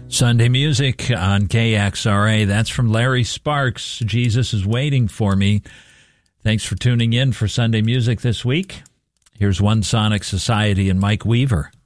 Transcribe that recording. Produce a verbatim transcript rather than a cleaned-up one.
Sunday Music on K X R A. That's from Larry Sparks. Jesus is Waiting for Me. Thanks for tuning in for Sunday Music this week. Here's One Sonic Society and Mike Weaver.